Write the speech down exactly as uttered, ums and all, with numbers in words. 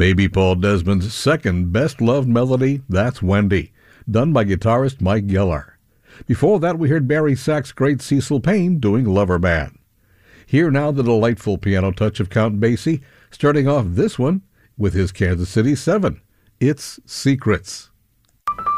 Maybe Paul Desmond's second best-loved melody, That's Wendy, done by guitarist Mike Geller. Before that, we heard Barry Sack's great Cecil Payne doing Lover Man. Here now the delightful piano touch of Count Basie, starting off this one with his Kansas City Seven. It's Secrets.